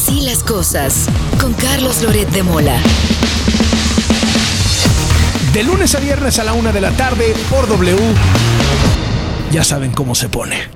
Así las cosas, con Carlos Loret de Mola. De lunes a viernes a la 1 de la tarde por W. Ya saben cómo se pone.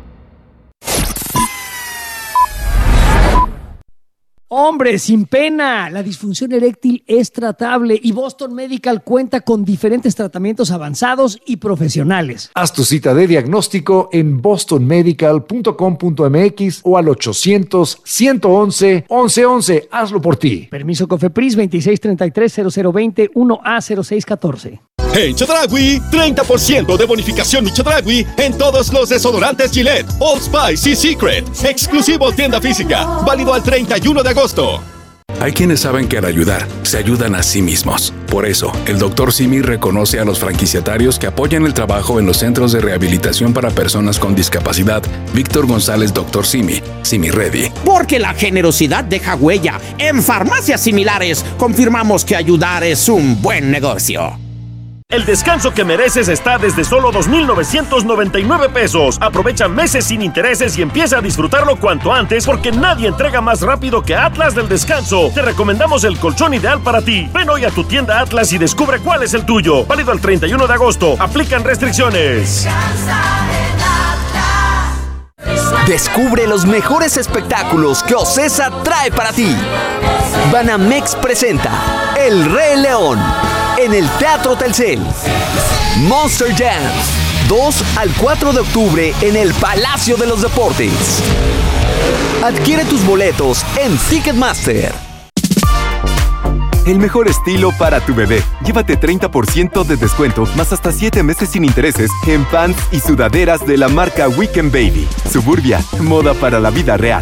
Hombre, sin pena, la disfunción eréctil es tratable y Boston Medical cuenta con diferentes tratamientos avanzados y profesionales. Haz tu cita de diagnóstico en bostonmedical.com.mx o al 800-111-1111. Hazlo por ti. Permiso COFEPRIS 2633-0020 1A0614. En Chedraui, 30% de bonificación mi Chedraui en todos los desodorantes Gillette, Old Spice y Secret. Exclusivo tienda física, válido al 31 de agosto. Hay quienes saben que al ayudar, se ayudan a sí mismos. Por eso, el Dr. Simi reconoce a los franquiciatarios que apoyan el trabajo en los centros de rehabilitación para personas con discapacidad. Víctor González, Dr. Simi, Simi Ready. Porque la generosidad deja huella. En farmacias similares, confirmamos que ayudar es un buen negocio. El descanso que mereces está desde solo 2,999 pesos. Aprovecha meses sin intereses y empieza a disfrutarlo cuanto antes porque nadie entrega más rápido que Atlas del Descanso. Te recomendamos el colchón ideal para ti. Ven hoy a tu tienda Atlas y descubre cuál es el tuyo. Válido al 31 de agosto. Aplican restricciones. Descubre los mejores espectáculos que Ocesa trae para ti. Banamex presenta El Rey León en el Teatro Telcel. Monster Jam, 2 al 4 de octubre en el Palacio de los Deportes. Adquiere tus boletos en Ticketmaster. El mejor estilo para tu bebé. Llévate 30% de descuento, más hasta 7 meses sin intereses en pants y sudaderas de la marca Weekend Baby. Suburbia, moda para la vida real.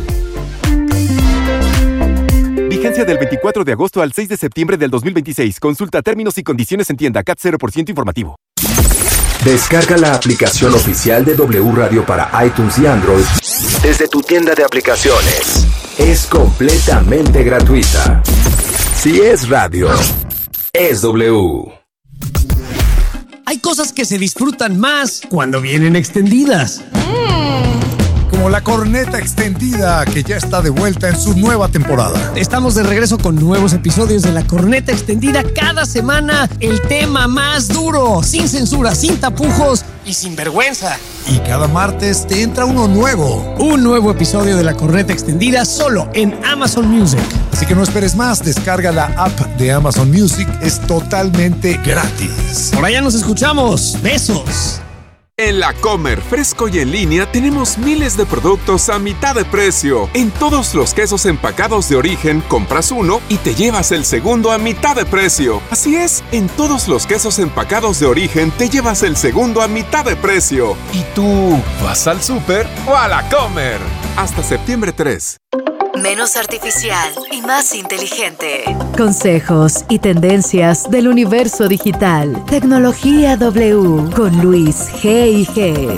Vigencia del 24 de agosto al 6 de septiembre del 2026. Consulta términos y condiciones en tienda. CAT 0% informativo. Descarga la aplicación oficial de W Radio para iTunes y Android desde tu tienda de aplicaciones. Es completamente gratuita. Si es radio, es W. Hay cosas que se disfrutan más cuando vienen extendidas. Como la corneta extendida, que ya está de vuelta en su nueva temporada. Estamos de regreso con nuevos episodios de la corneta extendida. Cada semana el tema más duro, sin censura, sin tapujos y sin vergüenza. Y cada martes te entra uno nuevo. Un nuevo episodio de la corneta extendida solo en Amazon Music. Así que no esperes más, descarga la app de Amazon Music, es totalmente gratis. Por allá nos escuchamos. Besos. En La Comer, fresco y en línea, tenemos miles de productos a mitad de precio. En todos los quesos empacados de origen, compras uno y te llevas el segundo a mitad de precio. Así es, en todos los quesos empacados de origen, te llevas el segundo a mitad de precio. ¿Y tú, vas al súper o a La Comer? Hasta septiembre 3. Menos artificial y más inteligente. Consejos y tendencias del universo digital. Tecnología W con Luis G&G.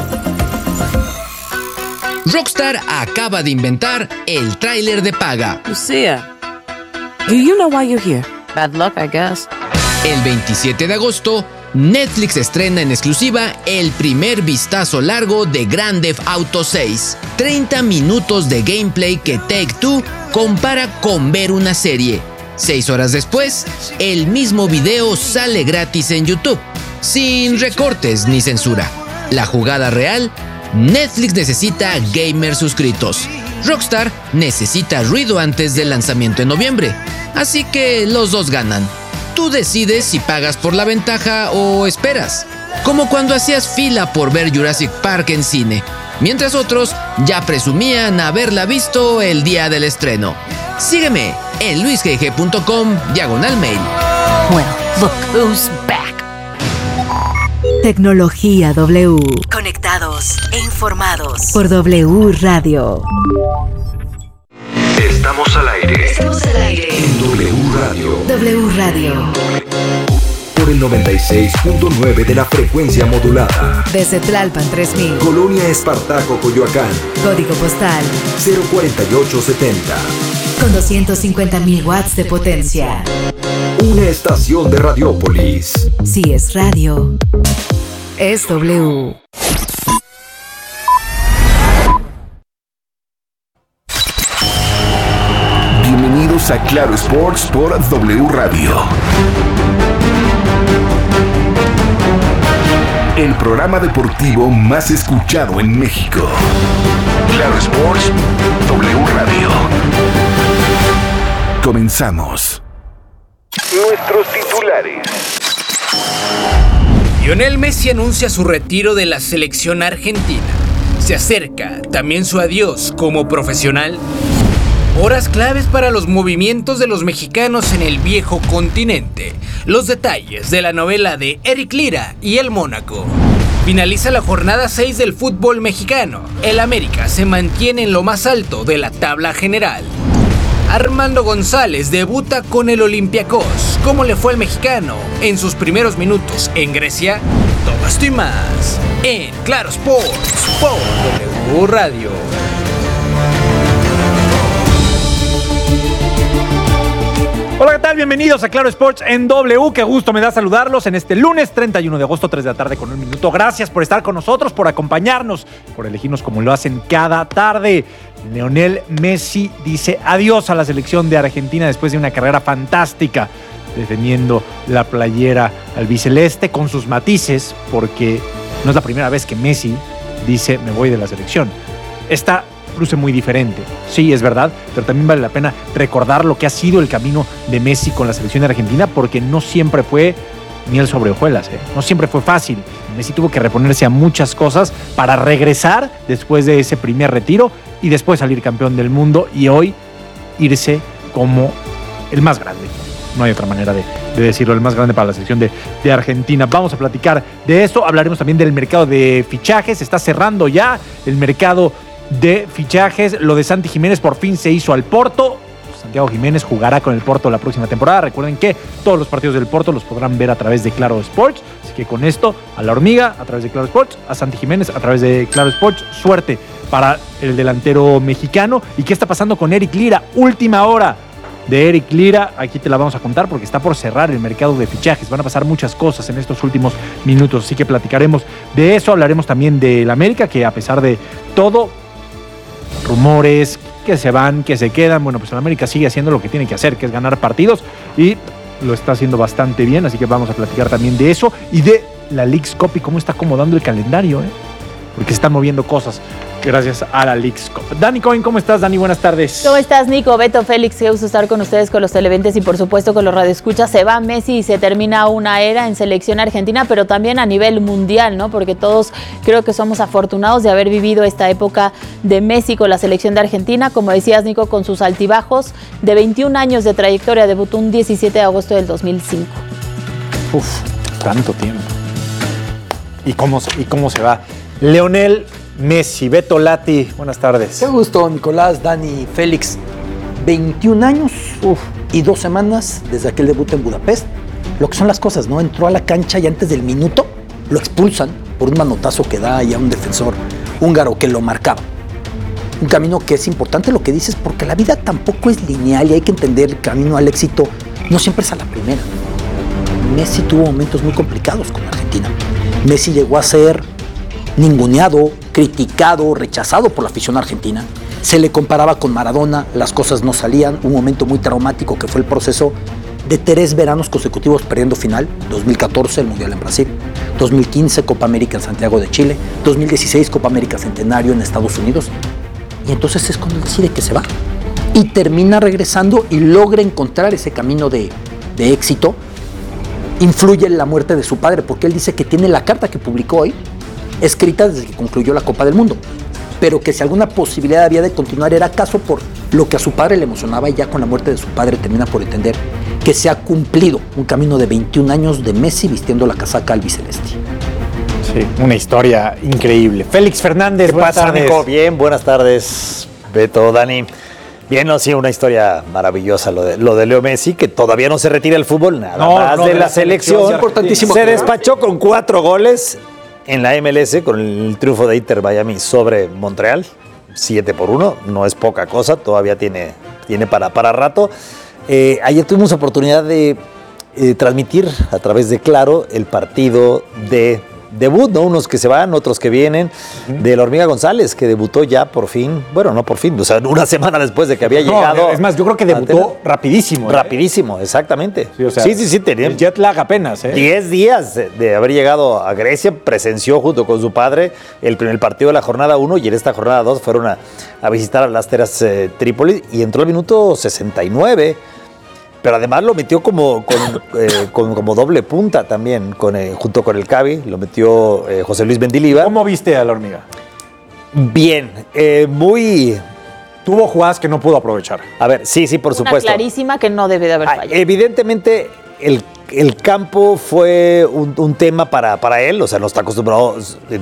Rockstar acaba de inventar el tráiler de paga. Lucia, do you know why you're here? Bad luck, I guess. El 27 de agosto, Netflix estrena en exclusiva el primer vistazo largo de Grand Theft Auto 6. 30 minutos de gameplay que Take-Two compara con ver una serie. 6 horas después, el mismo video sale gratis en YouTube, sin recortes ni censura. La jugada real: Netflix necesita gamers suscritos. Rockstar necesita ruido antes del lanzamiento en noviembre. Así que los dos ganan. Tú decides si pagas por la ventaja o esperas. Como cuando hacías fila por ver Jurassic Park en cine, mientras otros ya presumían haberla visto el día del estreno. Sígueme en luisgg.com/mail. Well, look who's back. Tecnología W. Conectados e informados por W Radio. Estamos al aire. Estamos al aire. En W Radio. W Radio. Por el 96.9 de la frecuencia modulada. Desde Tlalpan 3000. Colonia Espartaco, Coyoacán. Código postal 04870. Con 250,000 watts de potencia. Una estación de Radiópolis. Si es radio, es W. Bienvenidos a Claro Sports por W Radio. El programa deportivo más escuchado en México. Claro Sports, W Radio. Comenzamos. Nuestros titulares. Lionel Messi anuncia su retiro de la selección argentina. Se acerca también su adiós como profesional. Horas claves para los movimientos de los mexicanos en el viejo continente. Los detalles de la novela de Eric Lira y el Mónaco. Finaliza la jornada 6 del fútbol mexicano. El América se mantiene en lo más alto de la tabla general. Armando González debuta con el Olympiacos. ¿Cómo le fue al mexicano en sus primeros minutos en Grecia? Todo esto y más en Claro Sports por W Radio. Hola, ¿qué tal? Bienvenidos a Claro Sports en W. Qué gusto me da saludarlos en este lunes 31 de agosto, 3 de la tarde con 1 minuto. Gracias por estar con nosotros, por acompañarnos, por elegirnos como lo hacen cada tarde. Lionel Messi dice adiós a la selección de Argentina después de una carrera fantástica, defendiendo la playera albiceleste con sus matices, porque no es la primera vez que Messi dice me voy de la selección. Esta luce muy diferente, sí, es verdad, pero también vale la pena recordar lo que ha sido el camino de Messi con la selección de Argentina, porque no siempre fue miel sobre hojuelas, no siempre fue fácil. Messi tuvo que reponerse a muchas cosas para regresar después de ese primer retiro y después salir campeón del mundo y hoy irse como el más grande. No hay otra manera de decirlo, el más grande para la selección de Argentina. Vamos a platicar de esto, hablaremos también del mercado de fichajes, está cerrando ya el mercado de fichajes. Lo de Santi Jiménez por fin se hizo al Porto. Santiago Jiménez jugará con el Porto la próxima temporada. Recuerden que todos los partidos del Porto los podrán ver a través de Claro Sports. Así que con esto, a la hormiga a través de Claro Sports, a Santi Jiménez a través de Claro Sports. Suerte para el delantero mexicano. ¿Y qué está pasando con Eric Lira? Última hora de Eric Lira, aquí te la vamos a contar porque está por cerrar el mercado de fichajes. Van a pasar muchas cosas en estos últimos minutos, así que platicaremos de eso. Hablaremos también del América, que a pesar de todo, rumores que se van, que se quedan, bueno, pues el América sigue haciendo lo que tiene que hacer, que es ganar partidos, y lo está haciendo bastante bien, así que vamos a platicar también de eso y de la Leagues Cup y cómo está acomodando el calendario, porque se están moviendo cosas gracias a la Leagues Cup. Dani Cohen, ¿cómo estás, Dani? Buenas tardes. ¿Cómo estás, Nico? Beto, Félix, qué gusto estar con ustedes, con los televidentes y por supuesto con los radioescuchas. Se va Messi y se termina una era en selección argentina, pero también a nivel mundial, ¿no? Porque todos creo que somos afortunados de haber vivido esta época de Messi con la selección de Argentina. Como decías, Nico, con sus altibajos de 21 años de trayectoria, debutó un 17 de agosto del 2005. Uf, tanto tiempo. ¿Y cómo se va? Lionel Messi, Beto Lati, buenas tardes. Qué gusto, Nicolás, Dani, Félix. 21 años y 2 semanas desde aquel debut en Budapest. Lo que son las cosas, ¿no? Entró a la cancha y antes del minuto lo expulsan por un manotazo que da ahí a un defensor húngaro que lo marcaba. Un camino que es importante lo que dices, porque la vida tampoco es lineal y hay que entender el camino al éxito. No siempre es a la primera. Messi tuvo momentos muy complicados con Argentina. Messi llegó a ser ninguneado, criticado, rechazado por la afición argentina. Se le comparaba con Maradona, las cosas no salían. Un momento muy traumático que fue el proceso de 3 veranos consecutivos perdiendo final. 2014, el Mundial en Brasil. 2015, Copa América en Santiago de Chile. 2016, Copa América Centenario en Estados Unidos. Y entonces es cuando él decide que se va. Y termina regresando y logra encontrar ese camino de éxito. Influye en la muerte de su padre, porque él dice que tiene la carta que publicó hoy escrita desde que concluyó la Copa del Mundo, pero que si alguna posibilidad había de continuar era acaso por lo que a su padre le emocionaba, y ya con la muerte de su padre termina por entender que se ha cumplido un camino de 21 años de Messi vistiendo la casaca albiceleste. Sí, una historia increíble. Félix Fernández, buenas tardes. Nico? Bien, buenas tardes, Beto, Dani. Bien, no, sí, una historia maravillosa lo de Leo Messi, que todavía no se retira el fútbol, nada más de la selección. Es importantísimo. Se despachó con 4 goles en la MLS con el triunfo de Inter Miami sobre Montreal, 7-1, no es poca cosa, todavía tiene para rato. Ayer tuvimos oportunidad de transmitir a través de Claro el partido de debut, ¿no? Unos que se van, otros que vienen. De la Hormiga González, que debutó ya por fin. Bueno, no por fin, o sea, una semana después de que había llegado. Es más, yo creo que debutó rapidísimo. Rapidísimo, exactamente. Sí, o sea, tenía el jet lag apenas. 10 días de haber llegado a Grecia, presenció junto con su padre el primer partido de la jornada 1 y en esta jornada 2 fueron a visitar a las Teras Trípoli y entró al minuto 69. Pero además lo metió como doble punta también, junto con el Cavi, lo metió José Luis Mendilibar. ¿Cómo viste a la Hormiga? Bien, muy... Tuvo jugadas que no pudo aprovechar. A ver, sí, por supuesto. Una clarísima que no debe de haber fallado. Evidentemente, el campo fue un tema para él, o sea, no está acostumbrado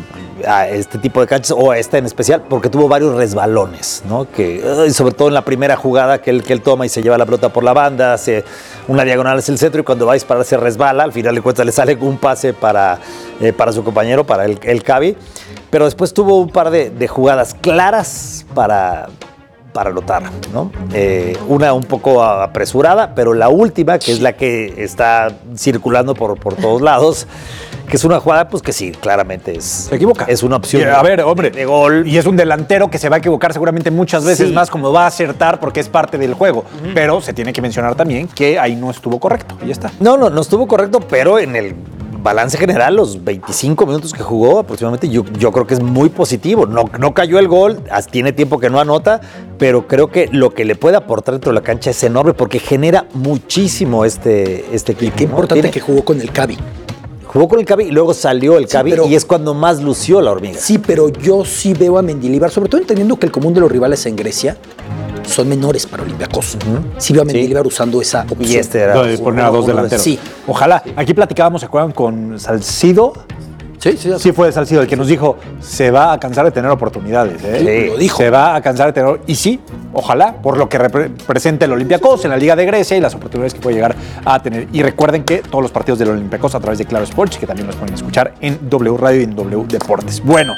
a este tipo de canchas, o a esta en especial, porque tuvo varios resbalones, ¿no? Que, sobre todo en la primera jugada que él toma y se lleva la pelota por la banda, hace una diagonal hacia el centro y cuando va a disparar se resbala, al final de cuentas le sale un pase para su compañero, para el Cavi, pero después tuvo un par de jugadas claras para anotar, ¿no? Una un poco apresurada, pero la última, que es la que está circulando por todos lados, que es una jugada, pues que sí, claramente se equivoca. Es una opción de gol. Y es un delantero que se va a equivocar seguramente muchas veces más, como va a acertar porque es parte del juego. Pero se tiene que mencionar también que ahí no estuvo correcto. Y ya está. No estuvo correcto, pero en el balance general, los 25 minutos que jugó aproximadamente, yo creo que es muy positivo. No cayó el gol, tiene tiempo que no anota, pero creo que lo que le puede aportar dentro de la cancha es enorme porque genera muchísimo este equipo. Qué importante que jugó con el Cavi. Jugó con el Cavi y luego salió el Cavi y es cuando más lució la Hormiga. Sí, pero yo sí veo a Mendilibar, sobre todo entendiendo que el común de los rivales en Grecia son menores para Olympiacos. Sí veo a Mendilibar usando esa opción. Y era poner a dos delanteros. Sí. Ojalá. Aquí platicábamos, ¿se acuerdan? Con Salcido. Sí, fue Salcido el que nos dijo, se va a cansar de tener oportunidades. Sí, lo dijo. Se va a cansar de tener... Y sí, ojalá, por lo que representa el Olympiacos en la Liga de Grecia y las oportunidades que puede llegar a tener. Y recuerden que todos los partidos del Olympiacos a través de Claro Sports, que también los pueden escuchar en W Radio y en W Deportes. Bueno,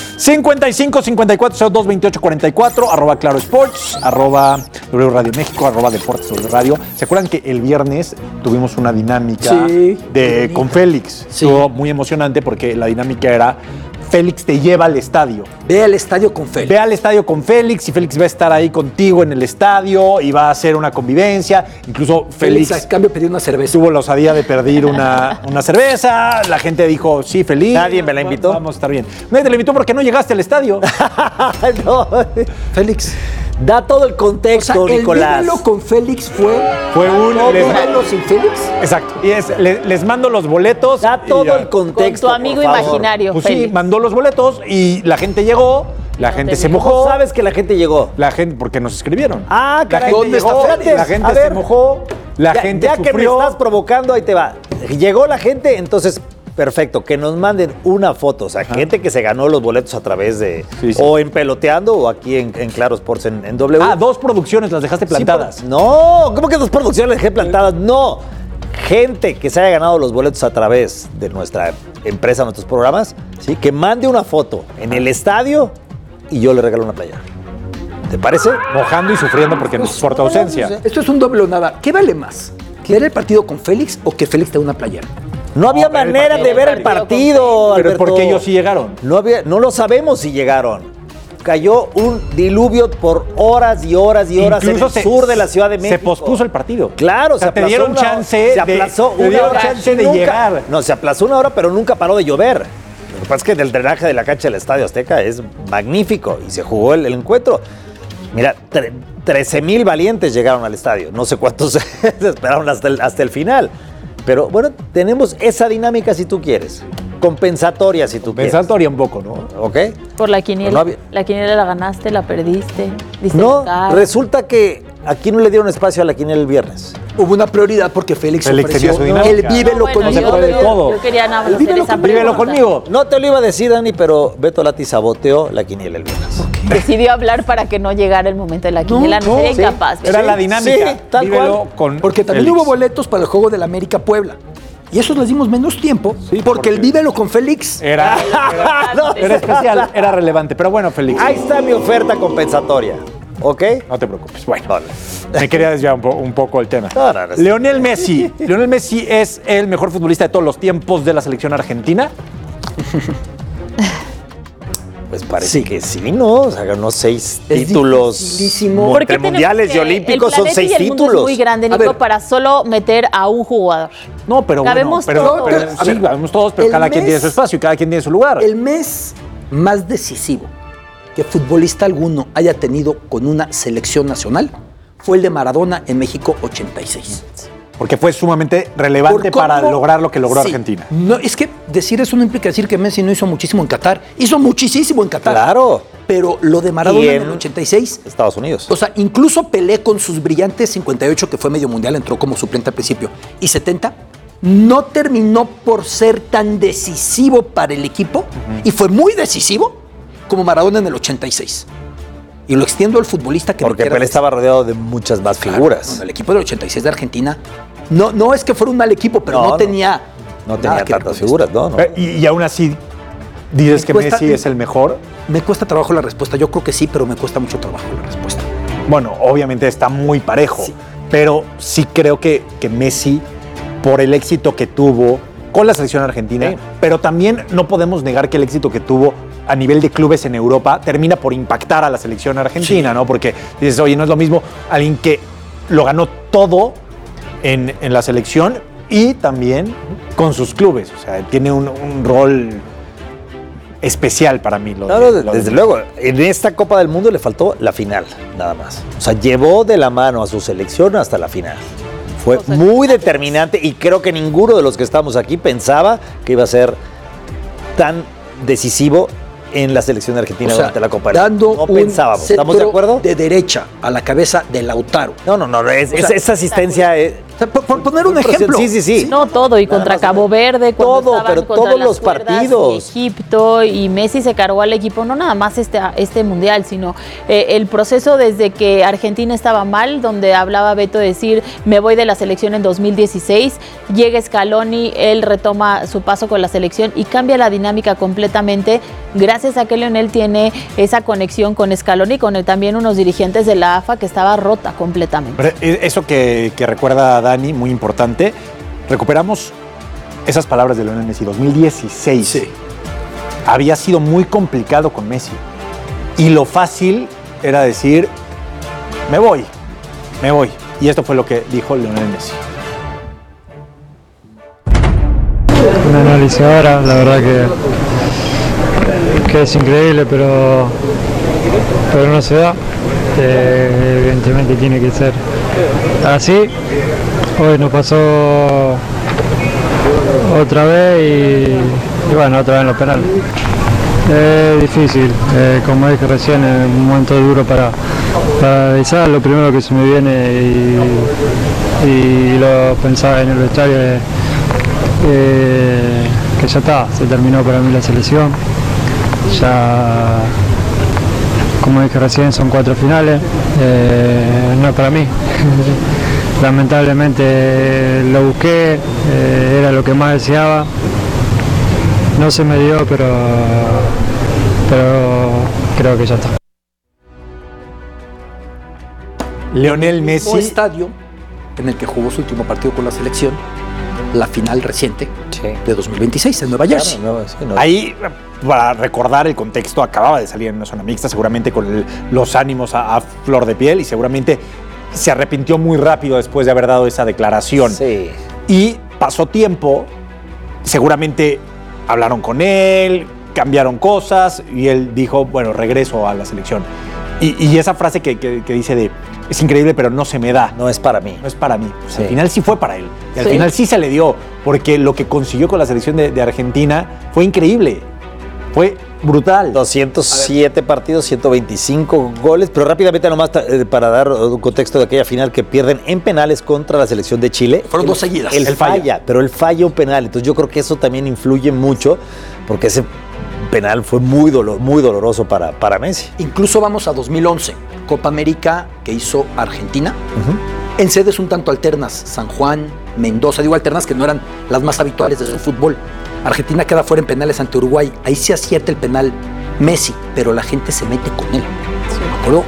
55-54-02-28-44, @Claro Sports, @W Radio México, @Deportes W Radio. ¿Se acuerdan que el viernes tuvimos una dinámica con Félix? Sí. Estuvo muy emocionante porque la dinámica era Félix te lleva al estadio. Ve al estadio con Félix. Ve al estadio con Félix y Félix va a estar ahí contigo en el estadio y va a hacer una convivencia. Incluso Félix a cambio pidió una cerveza. Tuvo la osadía de pedir una cerveza. La gente dijo, sí, feliz. Nadie me la invitó. Vamos a estar bien. Nadie te la invitó porque no llegaste al estadio. No. Félix. Da todo el contexto, Nicolás. El duelo con Félix fue un duelo sin Félix. Exacto. Y les mando los boletos. Da todo el contexto. Con tu amigo imaginario, pues Félix. sí, mandó los boletos y la gente llegó. La gente se mojó. ¿Cómo sabes que la gente llegó? La gente, porque nos escribieron. Ah, la gente ¿dónde llegó, está Félix? la gente se mojó, la gente ya sufrió. que me estás provocando, ahí te va. Llegó la gente, entonces... Perfecto, que nos manden una foto, o sea, gente que se ganó los boletos a través de, o en Peloteando o aquí en Claro Sports en W. Ah, 2 producciones las dejaste plantadas. Sí, no, ¿cómo que 2 producciones las dejé plantadas? No, gente que se haya ganado los boletos a través de nuestra empresa, nuestros programas, ¿sí? Que mande una foto en el estadio y yo le regalo una playera. ¿Te parece? Mojando y sufriendo porque nos por tu ausencia. Esto es un doble o nada. ¿Qué vale más? ¿Ver el partido con Félix o que Félix te dé una playera? No había manera de ver el partido, Pero Alberto. porque ellos sí llegaron. No lo sabemos si llegaron. Cayó un diluvio por horas y horas y horas Incluso en el sur de la Ciudad de México. Se pospuso el partido. Claro, o sea, se aplazó te dieron chance se aplazó una hora. chance de llegar. No, se aplazó una hora, pero nunca paró de llover. Lo que pasa es que el drenaje de la cancha del Estadio Azteca es magnífico y se jugó el encuentro. Mira, 13,000 valientes llegaron al estadio. No sé cuántos se esperaron hasta el final. Pero bueno, tenemos esa dinámica si tú quieres. Compensatoria si tú quieres. Compensatoria un poco, ¿no? ¿Ok? Por la quiniela. No la quiniela la ganaste, la perdiste. No, resulta que aquí no le dieron espacio a la quiniela el viernes. Hubo una prioridad porque Félix ofreció su dinámica. el vívelo conmigo. No se puede de todo. Yo quería nada más hacer esa Vívelo conmigo. No te lo iba a decir, Dani, pero Beto Lati saboteó la quiniela el viernes. Decidió hablar para que no llegara el momento de la quiniela. No sería incapaz. Era la dinámica. Sí, tal Vívelo con porque también Félix. hubo boletos para el juego del América Puebla. Y esos les dimos menos tiempo porque el vívelo con Félix era especial, era relevante. Pero bueno, Félix. Ahí está mi oferta compensatoria. ¿Ok? No te preocupes. Bueno, me quería desviar un poco el tema. No. Lionel Messi. ¿Lionel Messi es el mejor futbolista de todos los tiempos de la selección argentina? Pues parece que sí, ¿no? O sea, ganó 6 títulos. Porque Entre mundiales y olímpicos son 6 el mundo títulos. es muy grande, Nico, para solo meter a un jugador. No, pero cabemos todos. Sí, cabemos todos, pero cada quien tiene su espacio y cada quien tiene su lugar. El mes más decisivo que futbolista alguno haya tenido con una selección nacional fue el de Maradona en México 86. Porque fue sumamente relevante para lograr lo que logró Argentina. No, es que decir eso no implica decir que Messi no hizo muchísimo en Qatar. Hizo muchísimo en Qatar. Claro. Pero lo de Maradona en el 86... Estados Unidos. O sea, incluso Pelé con sus brillantes 58, que fue medio mundial, entró como suplente al principio, y 70, no terminó por ser tan decisivo para el equipo, y fue muy decisivo como Maradona en el 86. Y lo extiendo al futbolista que... Porque Pelé estaba rodeado de muchas más figuras. Bueno, el equipo del 86 de Argentina no es que fuera un mal equipo, pero no tenía tantas figuras, ¿no? Y aún así, ¿dices que Messi es el mejor? Me cuesta trabajo la respuesta. Yo creo que sí, pero me cuesta mucho trabajo la respuesta. Bueno, obviamente está muy parejo, pero sí creo que Messi, por el éxito que tuvo con la selección argentina, pero también no podemos negar que el éxito que tuvo a nivel de clubes en Europa termina por impactar a la selección argentina, ¿no? Porque dices, oye, no es lo mismo alguien que lo ganó todo en la selección y también con sus clubes. O sea, tiene un rol especial para mí. Desde luego, en esta Copa del Mundo le faltó la final, nada más. O sea, llevó de la mano a su selección hasta la final. Fue muy determinante y creo que ninguno de los que estamos aquí pensaba que iba a ser tan decisivo en la selección argentina durante la Copa del Mundo. No pensábamos. ¿Estamos de acuerdo? De derecha a la cabeza de Lautaro. Esa asistencia es... Por poner un ejemplo. Sí. No todo, y contra Cabo Verde, pero todos los partidos. Egipto, y Messi se cargó al equipo, no nada más este mundial, sino el proceso desde que Argentina estaba mal, donde hablaba Beto de decir, me voy de la selección en 2016, llega Scaloni, él retoma su paso con la selección y cambia la dinámica completamente, gracias a que Lionel tiene esa conexión con Scaloni, con también unos dirigentes de la AFA que estaba rota completamente. Pero eso que recuerda Dani, muy importante, recuperamos esas palabras de Lionel Messi. 2016 había sido muy complicado con Messi y lo fácil era decir me voy, y esto fue lo que dijo Lionel Messi. Un análisis ahora, la verdad que es increíble, pero no se da. Evidentemente tiene que ser así. Hoy nos pasó otra vez y bueno, otra vez en los penales. Es difícil, como dije recién, es un momento duro para analizar. Lo primero que se me viene y lo pensaba en el vestuario es que ya está, se terminó para mí la selección. Ya, como dije recién, son 4 finales, no es para mí. Lamentablemente lo busqué, era lo que más deseaba, no se me dio, pero creo que ya está. Lionel Messi. El estadio en el que jugó su último partido con la selección, la final reciente de 2026 en Nueva Jersey. Ahí, para recordar el contexto, acababa de salir en una zona mixta, seguramente con los ánimos a flor de piel, y seguramente se arrepintió muy rápido después de haber dado esa declaración. Y pasó tiempo, seguramente hablaron con él, cambiaron cosas, y él dijo, bueno, regreso a la selección. Y esa frase que dice de, es increíble, pero no se me da. No es para mí. No es para mí. Pues al final sí fue para él. Y al final sí se le dio, porque lo que consiguió con la selección de Argentina fue increíble. Fue brutal. 207 partidos, 125 goles, pero rápidamente nomás para dar un contexto de aquella final que pierden en penales contra la selección de Chile. Fueron 2 seguidas. Él falla, pero él falla un penal. Entonces yo creo que eso también influye mucho, porque ese penal fue muy doloroso para Messi. Incluso vamos a 2011, Copa América que hizo Argentina. En sedes un tanto alternas, San Juan, Mendoza, digo alternas que no eran las más habituales de su fútbol. Argentina queda fuera en penales ante Uruguay. Ahí se acierta el penal Messi, pero la gente se mete con él. ¿Me acuerdo?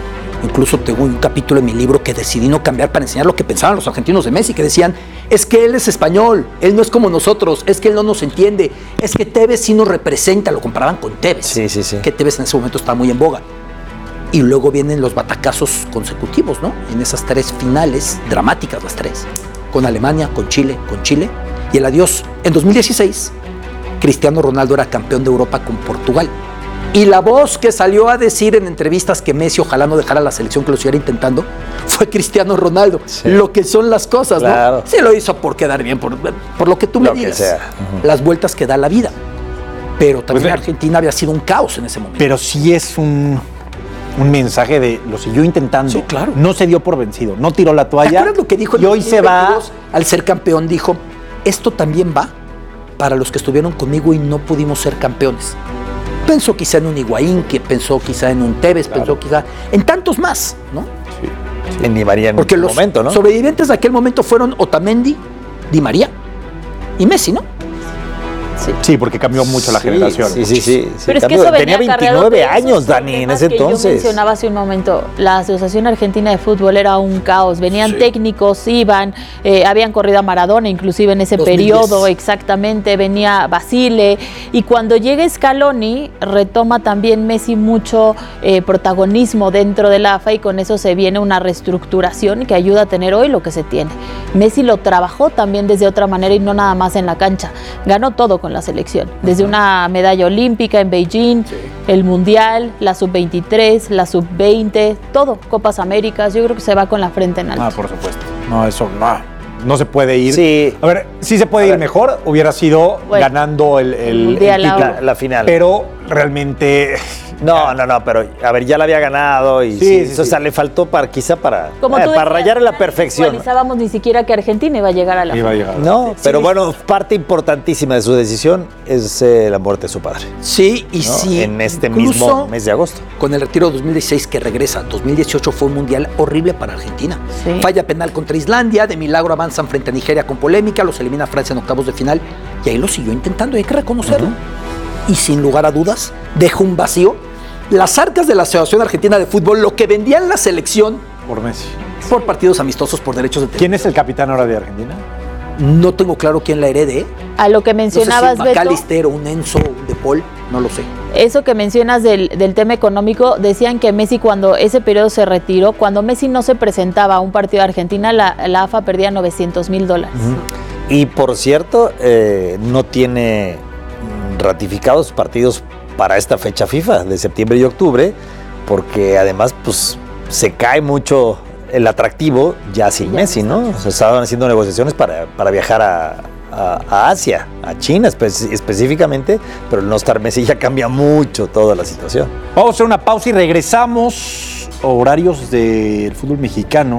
Incluso tengo un capítulo en mi libro que decidí no cambiar para enseñar lo que pensaban los argentinos de Messi, que decían, es que él es español, él no es como nosotros, es que él no nos entiende, es que Tevez sí nos representa, lo comparaban con Tevez, que Tevez en ese momento estaba muy en boga. Y luego vienen los batacazos consecutivos, ¿no? En esas 3 finales, dramáticas las 3, con Alemania, con Chile, y el adiós. En 2016, Cristiano Ronaldo era campeón de Europa con Portugal. Y la voz que salió a decir en entrevistas que Messi ojalá no dejara la selección, que lo siguiera intentando, fue Cristiano Ronaldo. Sí. Lo que son las cosas, ¿no? Sí lo hizo por quedar bien, por lo que tú me digas. Las vueltas que da la vida. Pero también Argentina había sido un caos en ese momento. Pero sí es un mensaje de lo siguió intentando. Sí, claro. No se dio por vencido, no tiró la toalla. ¿Te acuerdas lo que dijo? Y hoy se va. Al ser campeón dijo, esto también va para los que estuvieron conmigo y no pudimos ser campeones. Pensó quizá en un Higuaín, que pensó quizá en un Tevez, pensó quizá en tantos más, ¿no? En Di María en porque un los momento, ¿no? sobrevivientes de aquel momento fueron Otamendi, Di María y Messi, ¿no? Sí, porque cambió mucho la generación. Sí. Pero es que eso tenía 29 años, Dani, en ese entonces. Yo mencionaba hace un momento, la Asociación Argentina de Fútbol era un caos. Venían técnicos, iban, habían corrido a Maradona, inclusive en ese 2010. Periodo, exactamente, venía Basile. Y cuando llega Scaloni, retoma también Messi mucho protagonismo dentro de la AFA y con eso se viene una reestructuración que ayuda a tener hoy lo que se tiene. Messi lo trabajó también desde otra manera y no nada más en la cancha. Ganó todo con la selección, desde una medalla olímpica en Beijing, el Mundial, la Sub-23, la Sub-20, todo, Copas Américas, yo creo que se va con la frente en alto. Por supuesto. No, eso no se puede ir. Sí. A ver, sí se puede ir mejor, hubiera sido ganando el Mundial, la final. Pero realmente... No, pero a ver, ya la había ganado y o sea, le faltó quizá para rayar en la perfección. No pensábamos ni siquiera que Argentina iba a llegar a la final. No, pero bueno, parte importantísima de su decisión es la muerte de su padre. Sí, y sí. En este mismo mes de agosto. Con el retiro de 2016 que regresa, 2018 fue un mundial horrible para Argentina. Sí. Falla penal contra Islandia, de milagro avanzan frente a Nigeria con polémica, los elimina Francia en octavos de final y ahí lo siguió intentando, hay que reconocerlo. Y sin lugar a dudas, dejó un vacío. Las arcas de la Asociación Argentina de Fútbol, lo que vendían la selección... Por Messi. Por partidos amistosos, por derechos de... ¿Quién es el capitán ahora de Argentina? No tengo claro quién la herede. A lo que mencionabas, no sé si McAllister, un Enzo, un De Paul, no lo sé. Eso que mencionas del tema económico, decían que Messi cuando ese periodo se retiró, cuando Messi no se presentaba a un partido de Argentina, la AFA perdía $900,000. Y por cierto, no tiene ratificados partidos para esta fecha FIFA de septiembre y octubre, porque además pues se cae mucho el atractivo ya sin Messi, ¿no? O sea, estaban haciendo negociaciones para viajar a Asia, a China específicamente, pero el no estar Messi ya cambia mucho toda la situación. Vamos a hacer una pausa y regresamos. Horarios del fútbol mexicano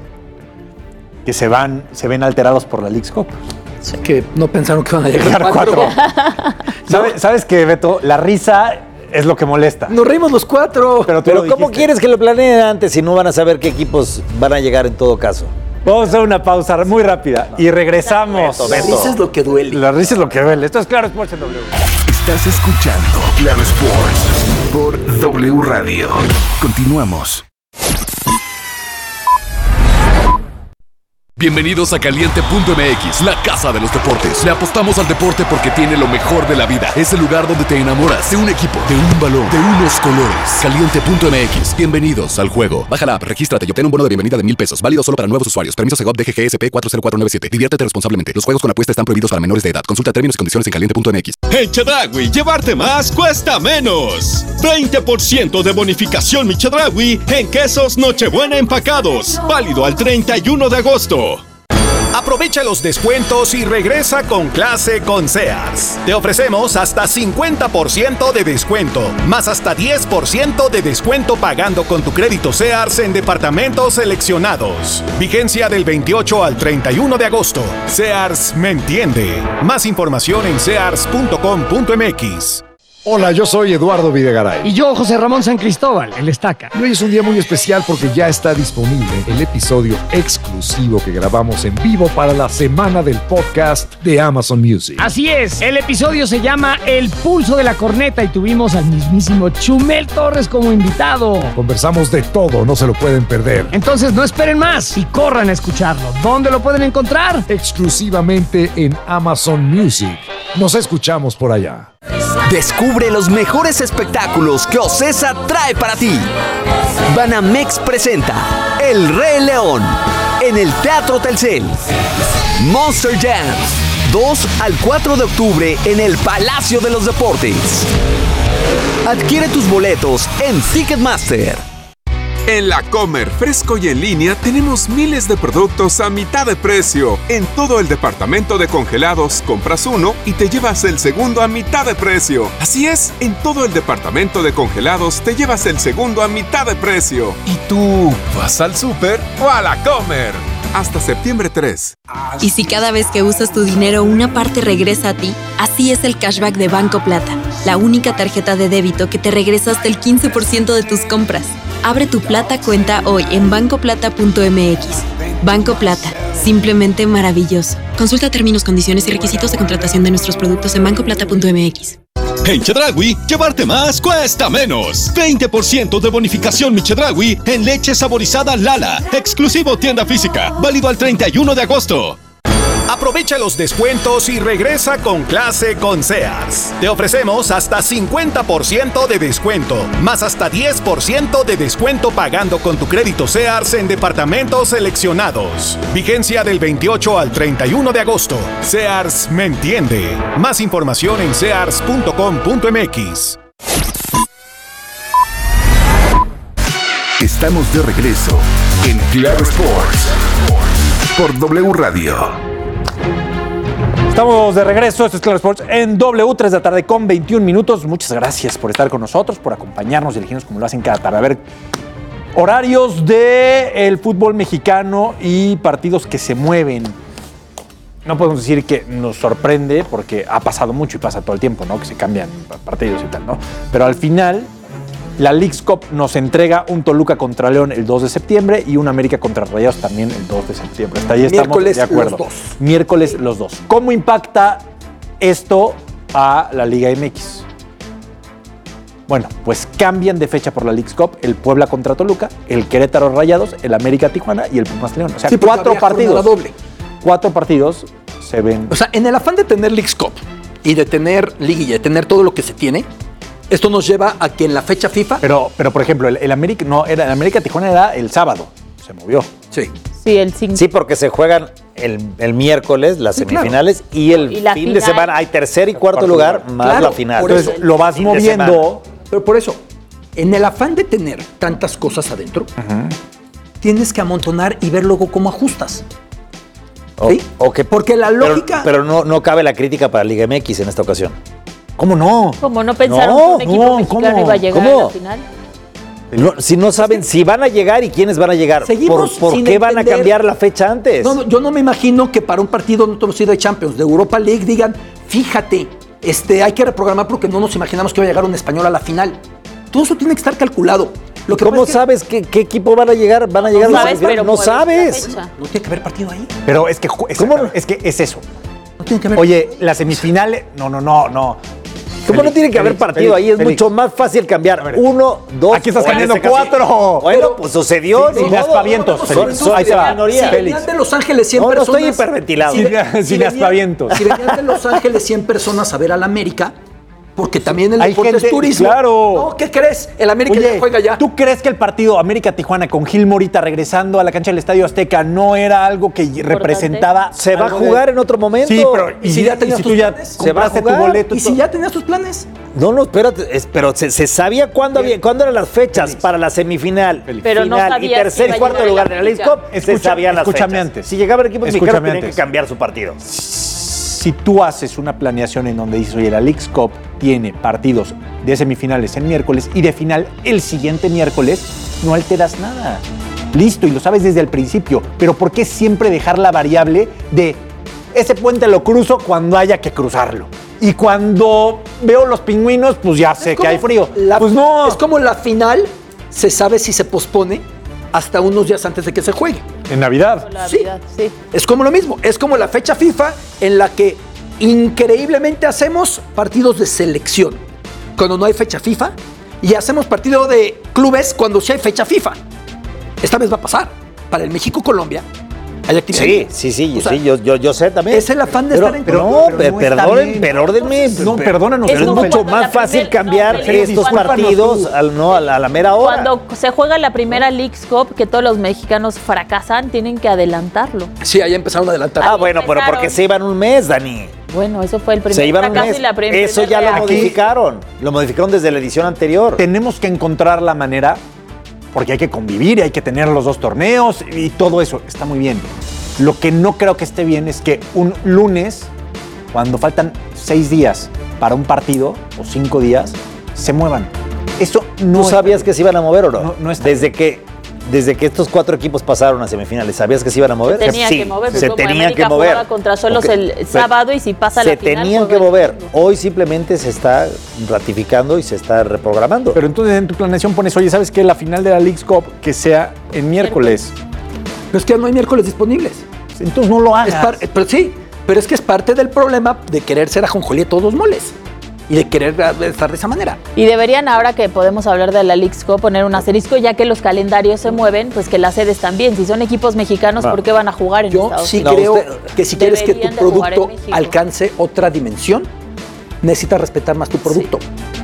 que se ven alterados por la Leagues Cup. Que no pensaron que iban a llegar 4. ¿Sabes qué, Beto? La risa es lo que molesta. Nos reímos los 4. Pero ¿cómo quieres que lo planeen antes si no van a saber qué equipos van a llegar en todo caso? Vamos a hacer una pausa muy rápida y regresamos. La risa es lo que duele. La risa es lo que duele. Esto es Claro Sports en W. Estás escuchando Claro Sports por W Radio. Continuamos. Bienvenidos a Caliente.mx, la casa de los deportes. Le apostamos al deporte porque tiene lo mejor de la vida. Es el lugar donde te enamoras de un equipo, de un balón, de unos colores. Caliente.mx, bienvenidos al juego. Baja la app, regístrate y obtén un bono de bienvenida de $1,000. Válido solo para nuevos usuarios. Permiso Segov DGGSP 40497. Diviértete responsablemente. Los juegos con apuesta están prohibidos para menores de edad. Consulta términos y condiciones en Caliente.mx. En Chedraui, llevarte más cuesta menos. 20% de bonificación Mi Chedraui en quesos Nochebuena empacados. Válido al 31 de agosto. Aprovecha los descuentos y regresa con clase con Sears. Te ofrecemos hasta 50% de descuento, más hasta 10% de descuento pagando con tu crédito Sears en departamentos seleccionados. Vigencia del 28 al 31 de agosto. Sears me entiende. Más información en sears.com.mx. Hola, yo soy Eduardo Videgaray. Y yo, José Ramón San Cristóbal, el Estaca. Y hoy es un día muy especial porque ya está disponible el episodio exclusivo que grabamos en vivo para la semana del podcast de Amazon Music. Así es, el episodio se llama El Pulso de la Corneta y tuvimos al mismísimo Chumel Torres como invitado. Conversamos de todo, no se lo pueden perder. Entonces no esperen más y corran a escucharlo. ¿Dónde lo pueden encontrar? Exclusivamente en Amazon Music. Nos escuchamos por allá. Descubre los mejores espectáculos que Ocesa trae para ti. Banamex presenta El Rey León en el Teatro Telcel. Monster Jam, 2 al 4 de octubre en el Palacio de los Deportes. Adquiere tus boletos en Ticketmaster. En La Comer, fresco y en línea, tenemos miles de productos a mitad de precio. En todo el departamento de congelados, compras uno y te llevas el segundo a mitad de precio. Así es, en todo el departamento de congelados te llevas el segundo a mitad de precio. ¿Y tú vas al súper o a La Comer? Hasta septiembre 3. Y si cada vez que usas tu dinero una parte regresa a ti, así es el cashback de Banco Plata, la única tarjeta de débito que te regresa hasta el 15% de tus compras. Abre tu Plata cuenta hoy en bancoplata.mx. Banco Plata, simplemente maravilloso. Consulta términos, condiciones y requisitos de contratación de nuestros productos en bancoplata.mx. En Chedraui, llevarte más cuesta menos. 20% de bonificación Mi Chedraui en leche saborizada Lala. Exclusivo tienda física. Válido al 31 de agosto. Aprovecha los descuentos y regresa con clase con Sears. Te ofrecemos hasta 50% de descuento, más hasta 10% de descuento pagando con tu crédito Sears en departamentos seleccionados. Vigencia del 28 al 31 de agosto. Sears me entiende. Más información en sears.com.mx. Estamos de regreso en Claro Sports por W Radio. Estamos de regreso, esto es Claro Sports en W, 3 de la tarde con 21 minutos. Muchas gracias por estar con nosotros, por acompañarnos y elegirnos como lo hacen cada tarde. A ver, horarios del fútbol mexicano y partidos que se mueven. No podemos decir que nos sorprende porque ha pasado mucho y pasa todo el tiempo, ¿no? Que se cambian partidos y tal, ¿no? Pero al final, la Leagues Cup nos entrega un Toluca contra León el 2 de septiembre y un América contra Rayados también el 2 de septiembre. Hasta ahí estamos Miércoles de acuerdo. los dos. Miércoles los dos. ¿Cómo impacta esto a la Liga MX? Bueno, pues cambian de fecha por la Leagues Cup el Puebla contra Toluca, el Querétaro Rayados, el América Tijuana y el Pumas León. O sea, Sí, porque 4 había partidos. jornada doble. 4 partidos se ven. O sea, en el afán de tener Leagues Cup y de tener liguilla, de tener todo lo que se tiene, esto nos lleva a que en la fecha FIFA... Pero por ejemplo, el América no era, el América Tijuana era el sábado. Se movió. Sí. Sí, el 5. Sí, porque se juegan el miércoles las semifinales y el Y la fin de final. semana hay tercer y cuarto lugar más Claro, la final. por eso. Entonces lo vas Fin de moviendo. Pero por eso, en el afán de tener tantas cosas adentro, tienes que amontonar y ver luego cómo ajustas. ¿Sí? Porque la lógica... Pero no cabe la crítica para Liga MX en esta ocasión. ¿Cómo no? Como no pensaron No, que un equipo no, mexicano ¿cómo? iba a llegar ¿Cómo? a la final. Si no saben si van a llegar y quiénes van a llegar, Seguimos ¿por sin qué van a entender- cambiar la fecha antes? No, yo no me imagino que para un partido no hemos ido de Champions, de Europa League, digan, fíjate, hay que reprogramar porque no nos imaginamos que va a llegar un español a la final. Todo eso tiene que estar calculado. Lo que ¿Cómo pasa es que sabes qué equipo van a llegar? ¿Van a llegar a la sabes, semifinal? pero No mueves la sabes. fecha. no tiene que haber partido ahí. Pero es que es eso. No tiene que haber. Oye, las semifinales. No. ¿Cómo no tiene que haber Félix, partido ahí? Es Félix. mucho más fácil cambiar 1, 2. Aquí estás o en cambiando ese caso- 4. Bueno, pues sucedió. Sin ni modo. aspavientos, Félix. Son Ahí te va. minoría. Si Félix. venían de Los Ángeles 100 No personas... estoy hiperventilado. Sin aspavientos. Si venían de Los Ángeles 100 personas a ver al América, porque también el Hay deporte gente- es turismo. claro. No, ¿qué crees? El América ya juega ya. ¿Tú crees que el partido América-Tijuana con Gil Morita regresando a la cancha del Estadio Azteca no era algo que representaba? Se va a algo de- jugar en otro momento. Sí, pero ¿Y si ya tenías si tus tú ya planes? Se va a compraste tu jugar. boleto? ¿Y si ya tenías tus planes? No, espérate. Pero se sabía cuándo eran las fechas para la semifinal, Pero no final y sabías tercer si iba y a cuarto llegar lugar el de la Leagues América. Cup. Se sabían las escúchame fechas. antes. Si llegaban equipos mexicanos Escúchame tenían que antes. cambiar su partido. Si tú haces una planeación en donde dices, oye, la Leagues Cup tiene partidos de semifinales el miércoles y de final el siguiente miércoles, no alteras nada. Listo, y lo sabes desde el principio. Pero ¿por qué siempre dejar la variable de ese puente lo cruzo cuando haya que cruzarlo? Y cuando veo los pingüinos, pues ya sé que hay frío. Pues no. Es como la final, se sabe si se pospone hasta unos días antes de que se juegue. En Navidad. Sí. Es como lo mismo. Es como la fecha FIFA en la que increíblemente hacemos partidos de selección cuando no hay fecha FIFA y hacemos partido de clubes cuando sí hay fecha FIFA. Esta vez va a pasar. Para el México-Colombia hay actividad. Sí, yo sé también. Es el afán de estar en perdónenme. No, perdónanos. Es mucho más fácil cambiar estos partidos a la mera hora. Cuando se juega la primera Leagues Cup, que todos los mexicanos fracasan, tienen que adelantarlo. Sí, ahí empezaron a adelantar. Bueno, pero porque se iban un mes, Dani. Bueno, eso fue el primer Se iban un fracaso mes. y la primera. Eso ya lo modificaron. Lo modificaron desde la edición anterior. Tenemos que encontrar la manera, porque hay que convivir y hay que tener los dos torneos y todo eso. Está muy bien. Lo que no creo que esté bien es que un lunes, cuando faltan 6 días para un partido, o 5 días, se muevan. Eso no. ¿Tú sabías que se iban a mover o no? No está desde que estos 4 equipos pasaron a semifinales, ¿sabías que se iban a mover? Se tenía que mover, se tenían que mover. Jugaba contra Solos el sábado y si pasa la final. Se tenían que mover. Hoy simplemente se está ratificando y se está reprogramando. Pero entonces en tu planeación pones, oye, ¿sabes qué? La final de la Leagues Cup que sea en miércoles. Pero es que no hay miércoles disponibles. Entonces no lo hagas. Pero es que es parte del problema de querer ser ajonjolí de todos los moles. Y de querer estar de esa manera. Y deberían, ahora que podemos hablar de la Leagues Cup, poner un asterisco, ya que los calendarios se mueven, pues que las sedes también. Si son equipos mexicanos, ¿por qué van a jugar en Estados Unidos? Yo sí creo que si quieres que tu producto alcance otra dimensión, necesitas respetar más tu producto.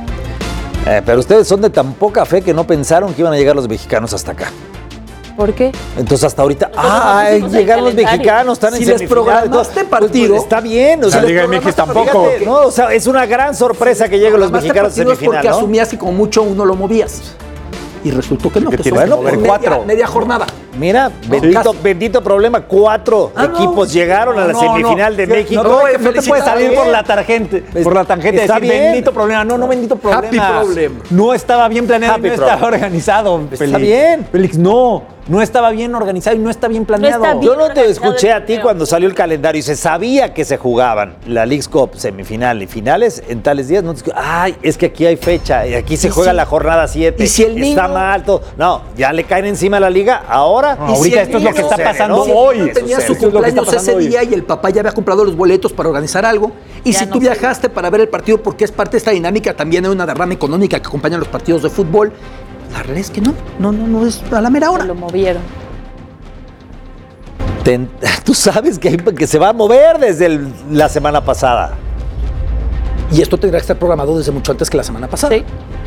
Pero ustedes son de tan poca fe que no pensaron que iban a llegar los mexicanos hasta acá. ¿Por qué? Entonces hasta ahorita, llegaron los mexicanos, están en semifinales. Si les programaste partido, pues está bien. O sea, la Liga MX tampoco. Fíjate, no, o sea, es una gran sorpresa que lleguen los mexicanos a semifinal, porque asumías que como mucho uno lo movías. Y resultó que no, que bueno, media jornada. Mira, bendito problema, 4 equipos llegaron a la semifinal de México. No te puedes salir por la tangente y decir, bendito problema. No, bendito problema. Happy problem. No estaba bien planeado, no estaba organizado. Está bien. Félix, no estaba bien organizado y no está bien planeado. Yo no te escuché a ti cuando salió el calendario y se sabía que se jugaban la Leagues Cup semifinal y finales en tales días. No te es que aquí hay fecha y aquí se juega la jornada 7. Y si el niño está mal todo. No, ya le caen encima a la liga ahora. No, ahorita esto es lo que está pasando hoy. Tenía su cumpleaños ese día y el papá ya había comprado los boletos para organizar algo. Y si tú viajaste para ver el partido, porque es parte de esta dinámica, también hay una derrama económica que acompaña los partidos de fútbol. La realidad es que no es a la mera hora. Lo movieron. Tú sabes que se va a mover desde la semana pasada. Y esto tendrá que estar programado desde mucho antes que la semana pasada. Sí.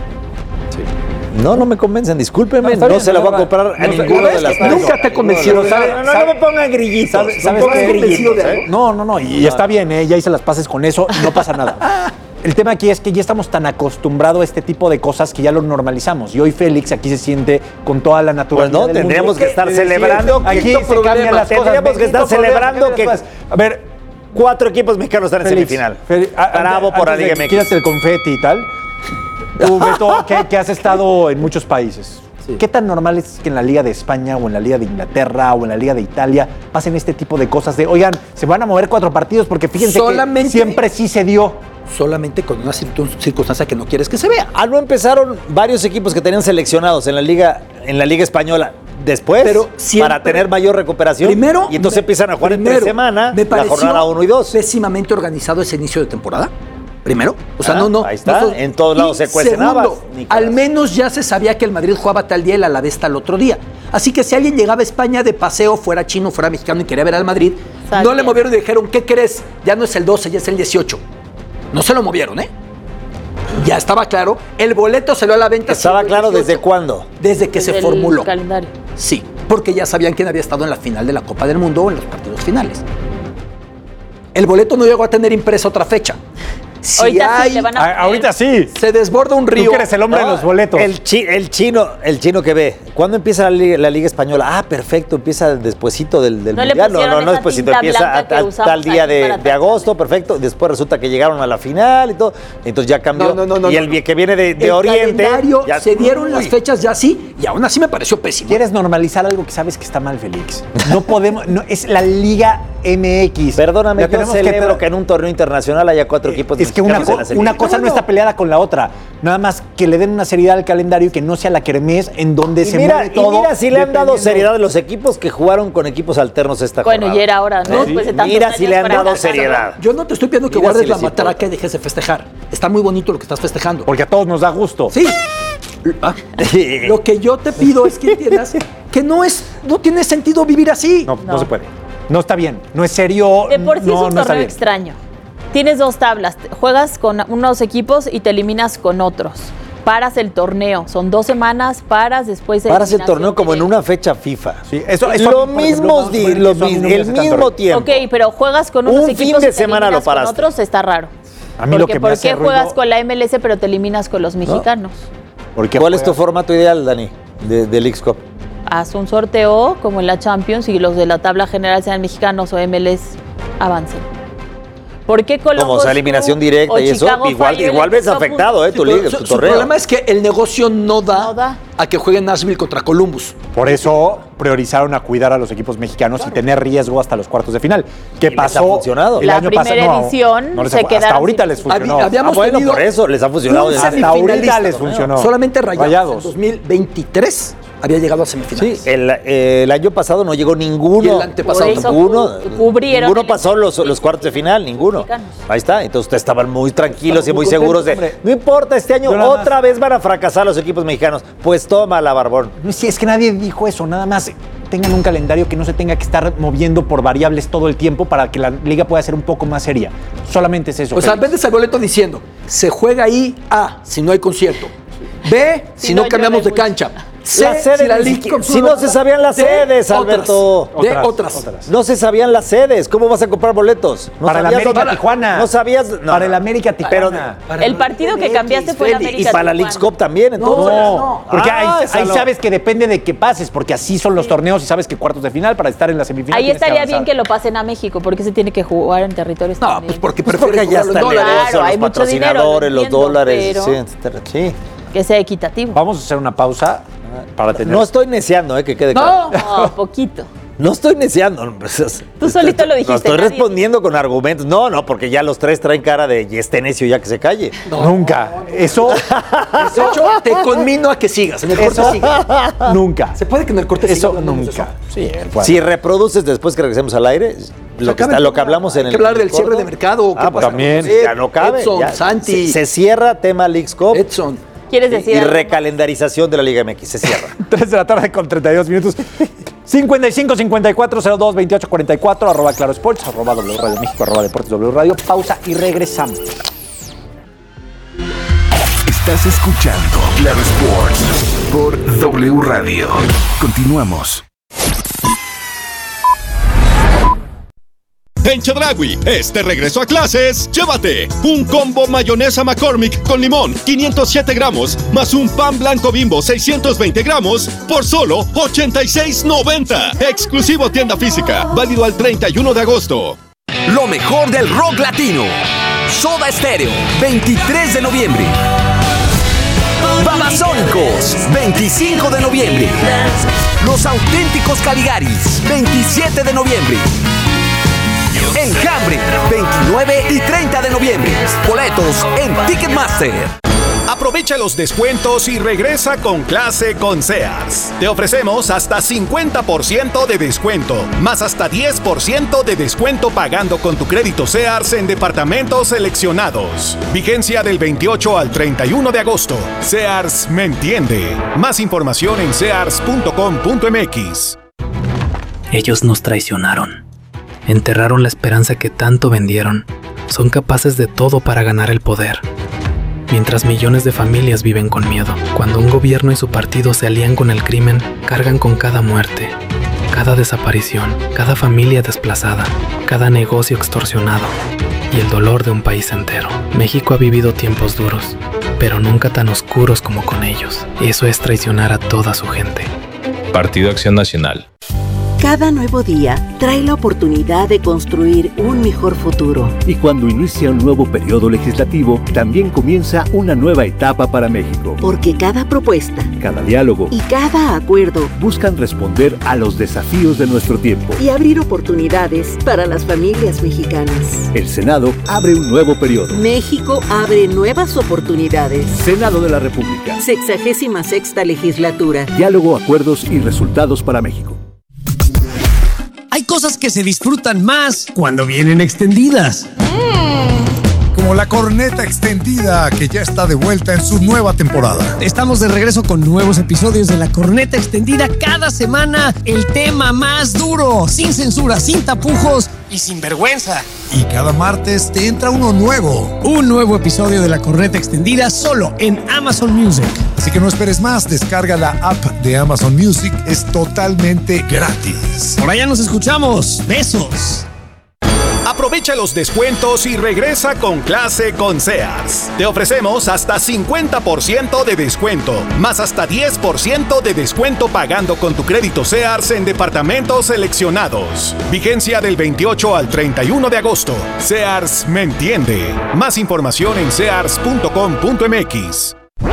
No me convencen, discúlpenme, no se la voy a comprar a ninguna de las dos. Nunca te he convencido. No me pongan grillitos. ¿Sabes qué? No, y está bien, ya hice las paces con eso, no pasa nada. El tema aquí es que ya estamos tan acostumbrados a este tipo de cosas que ya lo normalizamos. Y hoy Félix aquí se siente con toda la naturalidad. Pues no, tendríamos que estar celebrando. Aquí se cambian las cosas. Tendríamos que estar celebrando que... A ver, 4 equipos mexicanos están en semifinal. Bravo por la Liga MX. Quítate el confeti y tal. Tú, Beto, que has estado en muchos países. Sí. ¿Qué tan normal es que en la Liga de España o en la Liga de Inglaterra o en la Liga de Italia pasen este tipo de cosas de, oigan, se van a mover 4 partidos? Porque fíjense que siempre sí se dio. Solamente con una circunstancia que no quieres que se vea. ¿No empezaron varios equipos que tenían seleccionados en la Liga Española después? Pero para tener mayor recuperación. Primero, y entonces empiezan a jugar entre semana la jornada 1 y 2. Pésimamente organizado ese inicio de temporada. Primero, o sea, ahí está, en todos lados se cuecen habas. Al menos ya se sabía que el Madrid jugaba tal día y el Alavés tal otro día. Así que si alguien llegaba a España de paseo, fuera chino, fuera mexicano y quería ver al Madrid, no le movieron y dijeron, ¿qué crees? Ya no es el 12, ya es el 18. No se lo movieron, ¿eh? Ya estaba claro. El boleto salió a la venta. ¿Estaba claro desde cuándo? Desde que se formuló. Calendario. Sí, porque ya sabían quién había estado en la final de la Copa del Mundo o en los partidos finales. El boleto no llegó a tener impresa otra fecha. Si ahorita sí. Se desborda un río. Tú que eres el hombre de los boletos. El chino que ve. ¿Cuándo empieza la Liga Española? Perfecto, empieza despuésito del Mundial. No, despuésito empieza a tal día de agosto, perfecto. Después resulta que llegaron a la final y todo. Entonces ya cambió. No, y el que viene de Oriente. Ya se dieron las fechas ya sí, y aún así me pareció pésimo. ¿Quieres normalizar algo que sabes que está mal, Félix? No podemos, es la liga MX. Perdóname, Ya yo tenemos celebro que en un torneo internacional haya 4 equipos Es que una mexicanos en la cosa semifinal. no está peleada con la otra. Nada más que le den una seriedad al calendario y que no sea la kermés en donde se mueve todo. Y mira si le han dado seriedad a los equipos que jugaron con equipos alternos esta jornada. Bueno, y era ahora, ¿no? Después de tantos Mira si años le han para dado alcanzarlo. seriedad. Yo no te estoy pidiendo que Mira guardes si la les matraca y dejes de festejar. Está muy bonito lo que estás festejando. Porque a todos nos da gusto. Sí. Lo que yo te pido es que entiendas que no tiene sentido vivir así. No se puede. No está bien. No es serio. De por sí no, es un no está torneo bien. extraño. Tienes 2 tablas, juegas con unos equipos y te eliminas con otros. Paras el torneo, son 2 semanas, paras después de Paras el torneo como en una fecha FIFA. Sí, eso lo por ejemplo, mismo, vamos a poner que eso a mí no me el hace tanto mismo ruido. tiempo. Ok, pero juegas con unos Un equipos fin de y te semana eliminas lo paraste. con otros, está raro. A mí lo que me ¿Por hace qué ruido- juegas con la MLS pero te eliminas con los mexicanos? ¿Cuál es tu formato ideal, Dani, del Leagues Cup? Haz un sorteo como en la Champions y los de la tabla general sean mexicanos o MLS avancen. ¿Por qué Columbus Como sea eliminación Crew directa o y eso, Chicago igual Fire ves no afectado, tu liga, tu Su torneo. problema es que el negocio no da a que juegue Nashville contra Columbus. Por eso priorizaron a cuidar a los equipos mexicanos y tener riesgo hasta los cuartos de final. ¿Qué pasó? ha funcionado. El La año pasado. primera edición no les se hasta quedaron ahorita sin- les funcionó. Habíamos bueno, tenido por eso les ha funcionado. un desde- Hasta ahorita semifinalista, les funcionó. Solamente Rayados. En 2023 había llegado a semifinales. Sí, el año pasado no llegó ninguno. Y el antepasado Por eso ninguno. cubrieron Ninguno el pasó los cuartos de final, ninguno. Mexicanos. Ahí está. Entonces ustedes estaban muy tranquilos y muy contentos, seguros de. hombre. No importa, este año Yo nada más- otra vez van a fracasar los equipos mexicanos. Pues toma la Barbón. No, sí, es que nadie dijo eso, nada más tengan un calendario que no se tenga que estar moviendo por variables todo el tiempo para que la liga pueda ser un poco más seria. Solamente es eso. O sea, Félix. vendes el boleto diciendo, se juega ahí A, si no hay concierto. B, si no cambiamos de cancha. C, Las sedes, si la ni League siquiera- Cup si no se sabían las D, sedes, otras. Alberto. D, otras. No se sabían las sedes. ¿Cómo vas a comprar boletos? No Para el sabías América dónde- Tijuana. No sabías. No, Para el América Pero, Tijuana. El partido que cambiaste fue el y América para la Tijuana. Leagues Cup también, entonces. No, porque ahí eso sabes que depende de que pases, porque así son los torneos y sabes que cuartos de final para estar en la semifinal. Ahí tienes estaría avanzar. bien que lo pasen a México, porque se tiene que jugar en territorios No, también. pues porque Porque prefieren ya jugarlo está en el dólares. negocio, Claro, hay los mucho dinero, patrocinadores, lo los entiendo, dólares. pero- Sí, etcétera. Sí. Que sea equitativo. Vamos a hacer una pausa para tener. No estoy neciando, que quede claro. No, poquito. No estoy neciando. Tú solito lo dijiste. No estoy nadie respondiendo con argumentos. No, porque ya los tres traen cara de y este necio ya que se calle. Nunca. Eso. De hecho, te conmino a que sigas. En el corte Eso. sigue. Nunca. ¿Se puede que en el corte siga Eso hablando de nunca. eso? Sí, el cuadro. Si reproduces después que regresemos al aire, lo que hablamos en Hay el. que hablar del corto. cierre de mercado. ¿Qué Ah, pues pasa también. con José, Ya no cabe. Edson, ya. Santi. Se cierra tema Leagues Cup Edson. ¿Quieres decir y algo? recalendarización de la Liga MX. Se cierra. 3 de la tarde con 32 minutos. 55 54 02 28 44 @ Claro Sports, @ W Radio México, @ Deportes W Radio. Pausa y regresamos. Estás escuchando Claro Sports por W Radio. Continuamos. En Chedraui, este regreso a clases, llévate un combo mayonesa McCormick con limón, 507 gramos, más un pan blanco Bimbo, 620 gramos, por solo $86.90. Exclusivo tienda física, válido al 31 de agosto. Lo mejor del rock latino. Soda Stereo, 23 de noviembre. Babasónicos, 25 de noviembre. Los Auténticos Caligaris, 27 de noviembre. Enjambre, 29 y 30 de noviembre. Boletos en Ticketmaster. Aprovecha los descuentos y regresa con clase con Sears. Te ofrecemos hasta 50% de descuento, más hasta 10% de descuento pagando con tu crédito Sears en departamentos seleccionados. Vigencia del 28 al 31 de agosto. Sears me entiende. Más información en sears.com.mx. Ellos nos traicionaron. Enterraron la esperanza que tanto vendieron. Son capaces de todo para ganar el poder. Mientras millones de familias viven con miedo. Cuando un gobierno y su partido se alían con el crimen, cargan con cada muerte, cada desaparición, cada familia desplazada, cada negocio extorsionado y el dolor de un país entero. México ha vivido tiempos duros, pero nunca tan oscuros como con ellos. Eso es traicionar a toda su gente. Partido Acción Nacional. Cada nuevo día trae la oportunidad de construir un mejor futuro. Y cuando inicia un nuevo periodo legislativo, también comienza una nueva etapa para México. Porque cada propuesta, cada diálogo y cada acuerdo buscan responder a los desafíos de nuestro tiempo y abrir oportunidades para las familias mexicanas. El Senado abre un nuevo periodo. México abre nuevas oportunidades. Senado de la República. 66ª legislatura. Diálogo, acuerdos y resultados para México. Hay cosas que se disfrutan más cuando vienen extendidas. Como la corneta extendida que ya está de vuelta en su nueva temporada. Estamos de regreso con nuevos episodios de la corneta extendida cada semana. El tema más duro, sin censura, sin tapujos y sin vergüenza. Y cada martes te entra uno nuevo. Un nuevo episodio de la corneta extendida solo en Amazon Music. Así que no esperes más, descarga la app de Amazon Music, es totalmente gratis. Por allá nos escuchamos. Besos. Aprovecha los descuentos y regresa con clase con Sears. Te ofrecemos hasta 50% de descuento, más hasta 10% de descuento pagando con tu crédito Sears en departamentos seleccionados. Vigencia del 28 al 31 de agosto. Sears me entiende. Más información en sears.com.mx.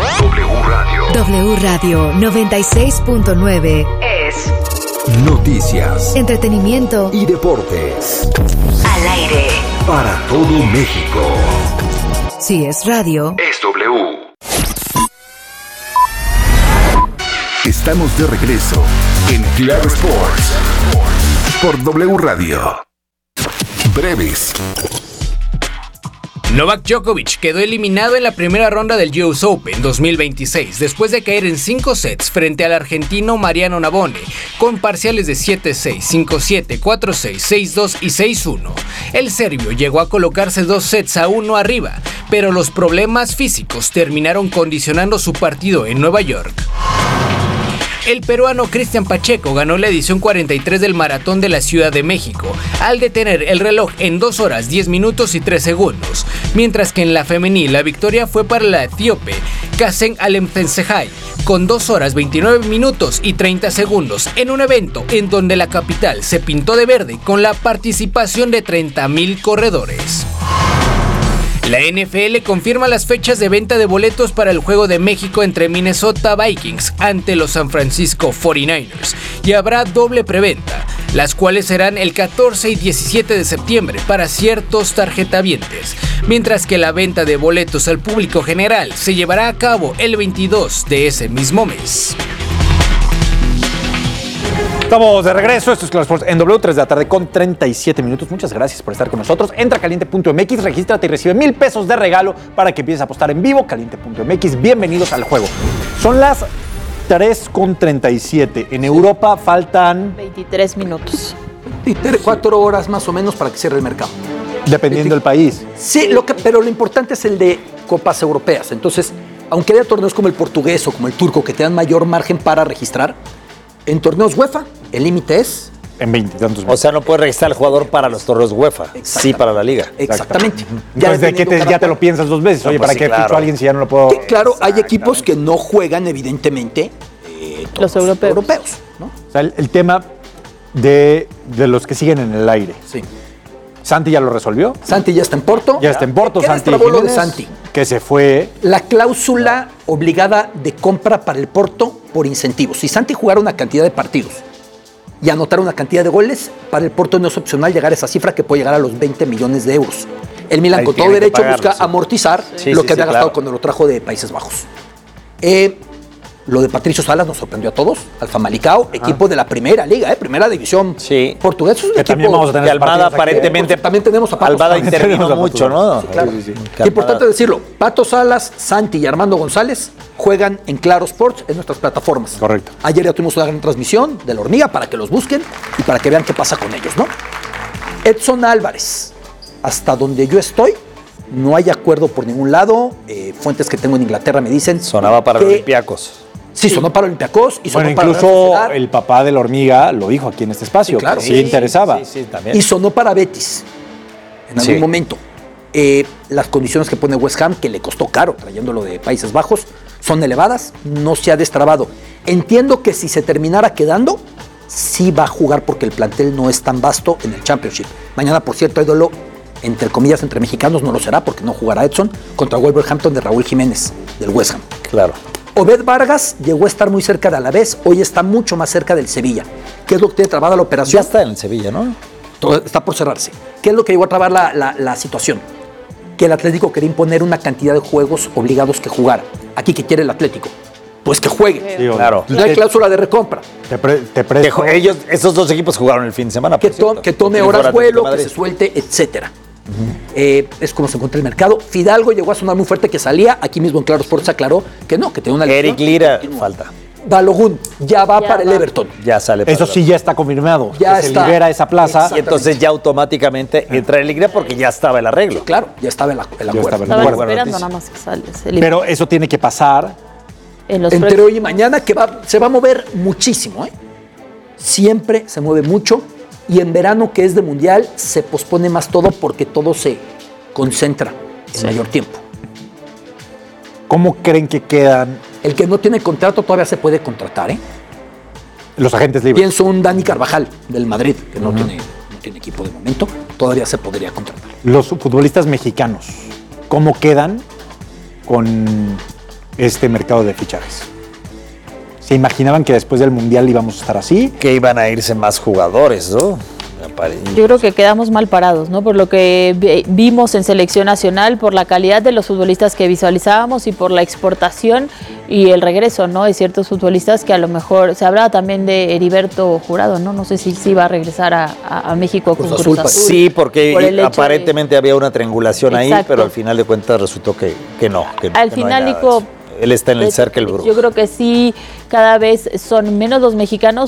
W Radio 96.9 es noticias, entretenimiento y deportes. Al aire. Para todo México. Si es radio, es W. Estamos de regreso en Claro Sports por W Radio. Breves. Novak Djokovic quedó eliminado en la primera ronda del US Open 2026 después de caer en 5 sets frente al argentino Mariano Navone con parciales de 7-6, 5-7, 4-6, 6-2 y 6-1. El serbio llegó a colocarse 2 sets a 1 arriba, pero los problemas físicos terminaron condicionando su partido en Nueva York. El peruano Cristian Pacheco ganó la edición 43 del Maratón de la Ciudad de México, al detener el reloj en 2 horas 10 minutos y 3 segundos, mientras que en la femenil la victoria fue para la etíope Kasen Alemtensehai, con 2 horas 29 minutos y 30 segundos, en un evento en donde la capital se pintó de verde con la participación de 30,000 corredores. La NFL confirma las fechas de venta de boletos para el Juego de México entre Minnesota Vikings ante los San Francisco 49ers y habrá doble preventa, las cuales serán el 14 y 17 de septiembre para ciertos tarjetavientes, mientras que la venta de boletos al público general se llevará a cabo el 22 de ese mismo mes. Estamos de regreso, esto es Claro Sports en W, 3 de la tarde con 37 minutos. Muchas gracias por estar con nosotros. Entra a caliente.mx, regístrate y recibe 1,000 pesos de regalo para que empieces a apostar en vivo. Caliente.mx, bienvenidos al juego. Son las 3:37. En Europa faltan 23 minutos. 4 horas más o menos para que cierre el mercado. Dependiendo del país. Sí, pero lo importante es el de copas europeas. Entonces, aunque haya torneos como el portugués o como el turco que te dan mayor margen para registrar, en torneos UEFA, el límite es en 20 y tantos meses. O sea, no puedes registrar al jugador para los torneos UEFA, sí para la liga. Exactamente. Ya, ya te lo piensas 2 veces. Oye, pues ¿para qué ficho a alguien si ya no lo puedo...? Claro, hay equipos que no juegan, evidentemente, los europeos. ¿no? O sea, el tema de los que siguen en el aire. Sí. ¿Santi ya lo resolvió? Santi ya está en Porto. Ya está en Porto, ¿Qué Santi destrabó lo Jiménez, de Santi? que se fue. La cláusula obligada de compra para el Porto por incentivos. Si Santi jugara una cantidad de partidos y anotara una cantidad de goles, para el Porto no es opcional llegar a esa cifra que puede llegar a los 20 millones de euros. El Milan con todo derecho busca amortizar lo que había gastado cuando lo trajo de Países Bajos. Lo de Patricio Salas nos sorprendió a todos. Al Famalicão, equipo de la primera liga, primera división portuguesa. Que también vamos a tener Almada aparentemente. También tenemos a Pato Almada Salas. intervino mucho, ¿no? Sí, claro. Qué importante decirlo. Pato Salas, Santi y Armando González juegan en Claro Sports en nuestras plataformas. Correcto. Ayer ya tuvimos una gran transmisión de la Hormiga para que los busquen y para que vean qué pasa con ellos, ¿no? Edson Álvarez, hasta donde yo estoy, no hay acuerdo por ningún lado. Fuentes que tengo en Inglaterra me dicen. Sonaba para los Olympiacos. Sí, sonó para Olympiacos y sonó para incluso el papá de la Hormiga lo dijo aquí en este espacio. Sí, claro. Sí, interesaba. Sí, también. Y sonó para Betis en algún momento. Las condiciones que pone West Ham, que le costó caro trayéndolo de Países Bajos, son elevadas, no se ha destrabado. Entiendo que si se terminara quedando, sí va a jugar porque el plantel no es tan vasto en el Championship. Mañana, por cierto, hay duelo, entre comillas, entre mexicanos, no lo será porque no jugará Edson, contra Wolverhampton de Raúl Jiménez, del West Ham. Claro. Obed Vargas llegó a estar muy cerca de Alavés, hoy está mucho más cerca del Sevilla. ¿Qué es lo que tiene trabada la operación? Ya está en el Sevilla, ¿no? Todo está por cerrarse. ¿Qué es lo que llegó a trabar la situación? Que el Atlético quería imponer una cantidad de juegos obligados que jugara. Aquí, ¿qué quiere el Atlético? Pues que juegue. Sí, claro. No hay cláusula de recompra. Ellos, esos dos equipos jugaron el fin de semana. Que tome horas vuelo, que se suelte, etcétera. Es como se encuentra el mercado. Fidalgo llegó a sonar muy fuerte que salía. Aquí mismo en Claro Sports aclaró que no, que tenía una lesión. Eric Lira falta. Balogun ya va para el Everton. Ya sale. Eso sí ya está confirmado. Ya se está. libera esa plaza. Y entonces ya automáticamente entra Eric Lira porque ya estaba el arreglo. Claro, ya estaba el acuerdo. Estaban esperando nada más que sale. Pero eso tiene que pasar. Entre hoy y mañana, que se va a mover muchísimo. Siempre se mueve mucho. Y en verano, que es de mundial, se pospone más todo porque todo se concentra en mayor tiempo. ¿Cómo creen que quedan? El que no tiene contrato todavía se puede contratar, Los agentes libres. Pienso un Dani Carvajal del Madrid, que no tiene equipo de momento, todavía se podría contratar. Los futbolistas mexicanos, ¿cómo quedan con este mercado de fichajes? ¿Se imaginaban que después del Mundial íbamos a estar así? Que iban a irse más jugadores, ¿no? Yo creo que quedamos mal parados, ¿no? Por lo que vimos en selección nacional, por la calidad de los futbolistas que visualizábamos y por la exportación y el regreso, ¿no? De ciertos futbolistas que a lo mejor se hablaba también de Heriberto Jurado, ¿no? No sé si va a regresar a México con Cruz Azul. Sí, porque aparentemente había una triangulación ahí, pero al final de cuentas resultó que no. Al final, Nico, él está en el Cercle Group. Yo creo que sí, cada vez son menos los mexicanos